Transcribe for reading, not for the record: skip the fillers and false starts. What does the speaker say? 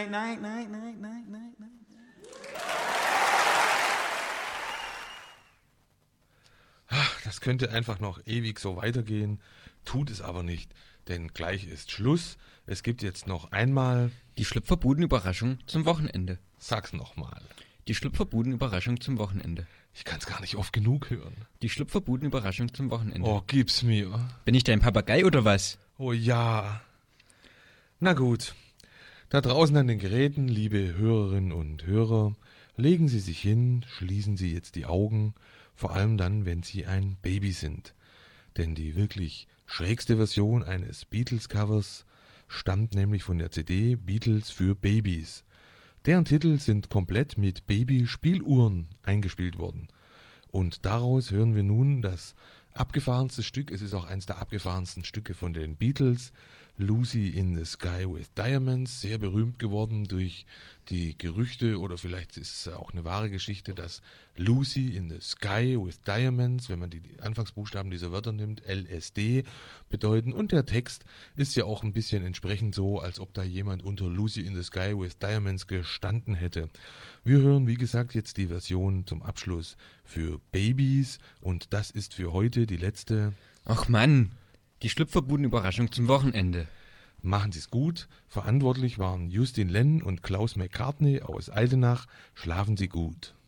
Nein. Das könnte einfach noch ewig so weitergehen, tut es aber nicht, denn gleich ist Schluss. Es gibt jetzt noch einmal... Die Schlüpferbuden-Überraschung zum Wochenende. Sag's nochmal. Die Schlüpferbuden-Überraschung zum Wochenende. Ich kann's gar nicht oft genug hören. Die Schlüpferbuden-Überraschung zum Wochenende. Oh, gib's mir. Bin ich dein Papagei oder was? Oh ja. Na gut. Da draußen an den Geräten, liebe Hörerinnen und Hörer, legen Sie sich hin, schließen Sie jetzt die Augen, vor allem dann, wenn Sie ein Baby sind. Denn die wirklich schrägste Version eines Beatles-Covers stammt nämlich von der CD Beatles für Babys. Deren Titel sind komplett mit Baby-Spieluhren eingespielt worden. Und daraus hören wir nun das abgefahrenste Stück, es ist auch eines der abgefahrensten Stücke von den Beatles, Lucy in the Sky with Diamonds, sehr berühmt geworden durch die Gerüchte oder vielleicht ist es auch eine wahre Geschichte, dass Lucy in the Sky with Diamonds, wenn man die Anfangsbuchstaben dieser Wörter nimmt, LSD bedeuten und der Text ist ja auch ein bisschen entsprechend so, als ob da jemand unter Lucy in the Sky with Diamonds gestanden hätte. Wir hören, wie gesagt, jetzt die Version zum Abschluss für Babys und das ist für heute die letzte... Ach Mann, die Schlüpferbuden-Überraschung zum Wochenende. Machen Sie es gut. Verantwortlich waren Justin Lenn und Klaus McCartney aus Eisenach. Schlafen Sie gut.